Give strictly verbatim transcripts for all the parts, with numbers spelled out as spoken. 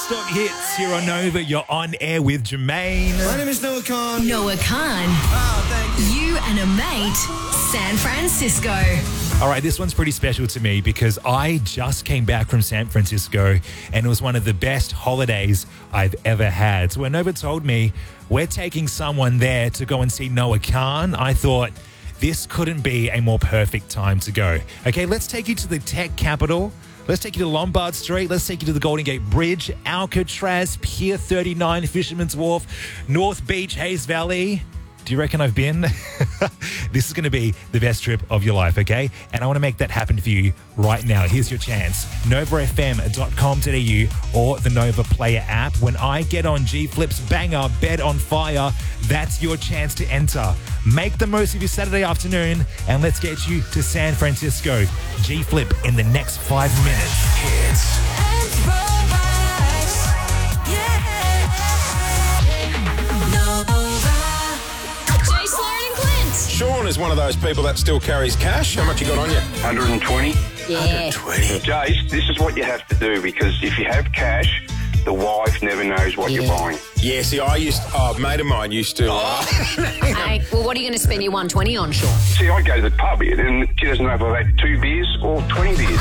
non-stop hits here on Nova. You're on air with Jermaine. My name is Noah Khan. Noah Khan. Oh, thank you. You and a mate, San Francisco. All right, this one's pretty special to me because I just came back from San Francisco and it was one of the best holidays I've ever had. So when Nova told me we're taking someone there to go and see Noah Khan, I thought this couldn't be a more perfect time to go. Okay, let's take you to the tech capital. Let's take you to Lombard Street. Let's take you to the Golden Gate Bridge, Alcatraz, Pier thirty-nine, Fisherman's Wharf, North Beach, Hayes Valley. Do you reckon I've been? This is going to be the best trip of your life, okay? And I want to make that happen for you right now. Here's your chance. nova f m dot com dot a u or the Nova Player app. When I get on G Flip's banger, Bed on Fire, that's your chance to enter. Make the most of your Saturday afternoon and let's get you to San Francisco. G Flip in the next five minutes. Hits. Sean is one of those people that still carries cash. How much you got on you? one hundred twenty. Yeah. one hundred twenty. Jace, this is what you have to do because if you have cash, the wife never knows what Yeah. you're buying. Yeah, see, I used, oh, a mate of mine used to. Uh, Hey, well, what are you going to spend your one hundred twenty on, Sean? See, I go to the pub here and she doesn't know if I've had two beers or twenty beers.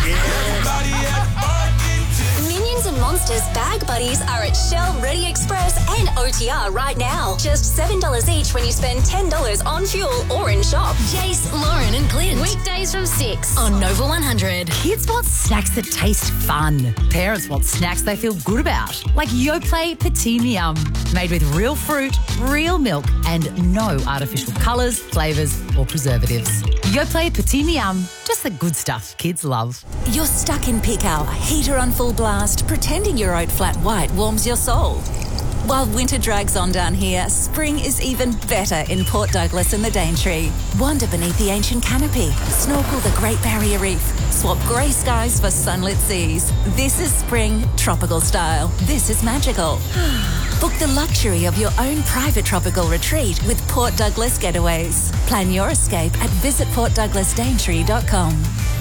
Minions and Monsters Bag Buddies are at Shell Ready Express and O T R right now. Just seven dollars each when you spend ten dollars on fuel or in shop. Jace, Lauren and Clint. Weekdays from six On Nova one hundred. Kids want snacks that taste fun. Parents want snacks they feel good about, like Yoplait Petit Miam, made with real fruit, real milk, and no artificial colours, flavours, or preservatives. Yoplait Petit Miam, just the good stuff kids love. You're stuck in peak hour, heater on full blast, pretending your oat flat white warms your soul. While winter drags on down here, spring is even better in Port Douglas and the Daintree. Wander beneath the ancient canopy, snorkel the Great Barrier Reef, swap grey skies for sunlit seas. This is spring, tropical style. This is magical. Book the luxury of your own private tropical retreat with Port Douglas Getaways. Plan your escape at visit port douglas daintree dot com.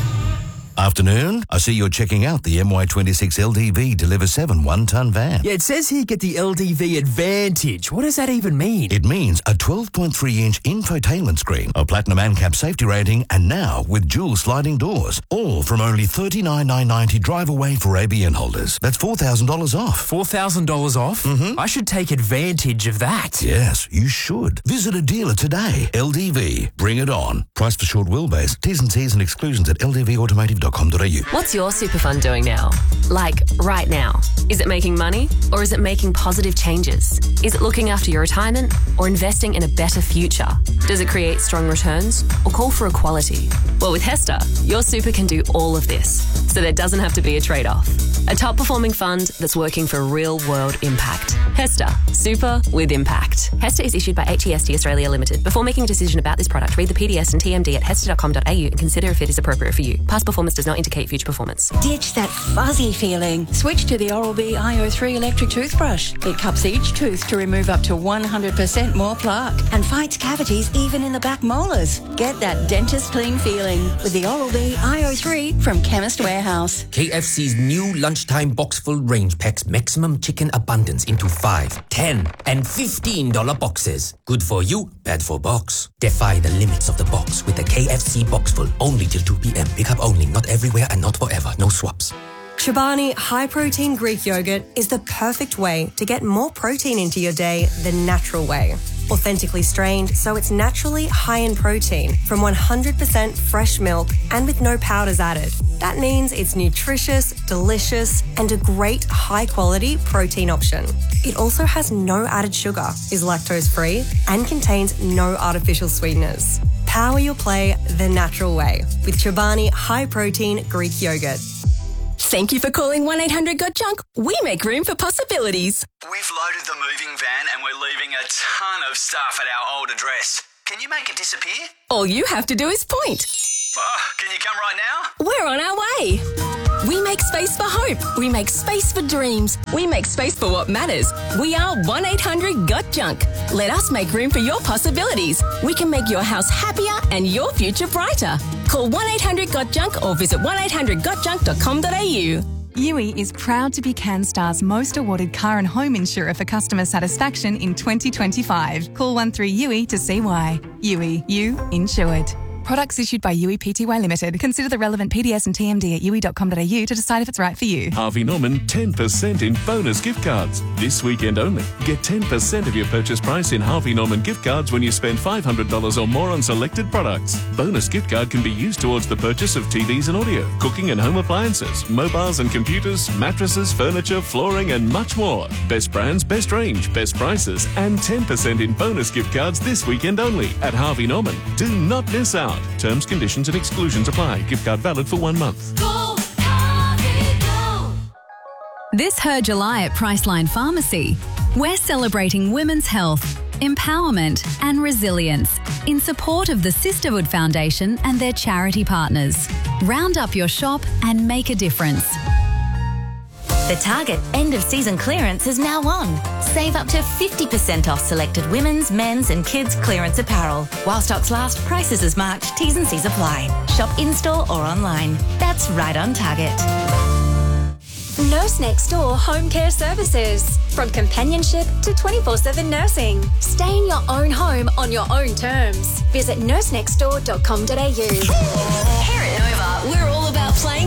Afternoon. I see you're checking out the M Y twenty-six L D V Deliver seven one-ton van. Yeah, it says here get the L D V Advantage. What does that even mean? It means a twelve point three inch infotainment screen, a platinum ANCAP safety rating, and now with dual sliding doors. All from only thirty-nine thousand nine hundred ninety dollars drive away for A B N holders. That's four thousand dollars off. four thousand dollars off? Mm-hmm. I should take advantage of that. Yes, you should. Visit a dealer today. L D V. Bring it on. Price for short wheelbase. T's and C's and exclusions at l d v automotive dot com dot a u. What's your super fund doing now? Like, right now. Is it making money or is it making positive changes? Is it looking after your retirement or investing in a better future? Does it create strong returns or call for equality? Well, with Hester, your super can do all of this, so there doesn't have to be a trade-off. A top-performing fund that's working for real-world impact. Hester, super with impact. Hester is issued by H E S T Australia Limited. Before making a decision about this product, read the P D S and T M D at hester dot com dot a u and consider if it is appropriate for you. Past performance does not indicate future performance. Ditch that fuzzy feeling. Switch to the Oral-B I O three electric toothbrush. It cups each tooth to remove up to one hundred percent more plaque and fights cavities even in the back molars. Get that dentist clean feeling with the Oral-B I O three from Chemist Warehouse. K F C's new lunchtime box-full range packs maximum chicken abundance into five, ten, and fifteen dollar boxes. Good for you, bad for box. Defy the limits of the box with the K F C Boxful. Only till two p.m. Pick up only, not everywhere and not forever. No swaps. Chobani High Protein Greek Yogurt is the perfect way to get more protein into your day the natural way. Authentically strained, so it's naturally high in protein from one hundred percent fresh milk and with no powders added. That means it's nutritious, delicious, and a great high-quality protein option. It also has no added sugar, is lactose-free, and contains no artificial sweeteners. Power your play the natural way with Chobani High Protein Greek Yogurt. Thank you for calling one eight hundred got junk. We make room for possibilities. We've loaded the moving van and we're leaving a ton of stuff at our old address. Can you make it disappear? All you have to do is point. Oh, can you come right now? We're on our way. We make space for hope. We make space for dreams. We make space for what matters. We are one eight hundred got junk. Let us make room for your possibilities. We can make your house happier and your future brighter. Call one eight hundred got junk or visit one eight hundred got junk dot com dot a u. U I is proud to be CanStar's most awarded car and home insurer for customer satisfaction in twenty twenty-five. Call one three U I to see why. U I, you insured. Products issued by U I Pty Limited. Consider the relevant P D S and T M D at U I dot com dot A U to decide if it's right for you. Harvey Norman ten percent in bonus gift cards. This weekend only. Get ten percent of your purchase price in Harvey Norman gift cards when you spend five hundred dollars or more on selected products. Bonus gift card can be used towards the purchase of T Vs and audio, cooking and home appliances, mobiles and computers, mattresses, furniture, flooring and much more. Best brands, best range, best prices and ten percent in bonus gift cards this weekend only at Harvey Norman. Do not miss out. Terms, conditions and exclusions apply. Gift card valid for one month. Go, Harvey, go. This Her July at Priceline Pharmacy, we're celebrating women's health, empowerment and resilience in support of the Sisterhood Foundation and their charity partners. Round up your shop and make a difference. The Target end-of-season clearance is now on. Save up to fifty percent off selected women's, men's and kids' clearance apparel. While stocks last, prices as marked, T's and C's apply. Shop in-store or online. That's right on Target. Nurse Next Door Home Care Services. From companionship to twenty-four seven nursing. Stay in your own home on your own terms. Visit nurse next door dot com dot A U. Here at Nova, we're all about playing